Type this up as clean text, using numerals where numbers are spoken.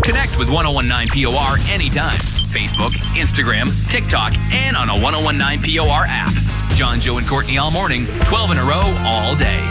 Connect with 1019 POR anytime. Facebook, Instagram, TikTok, and on a 1019 POR app. John, Joe, and Courtney all morning, 12 in a row, all day.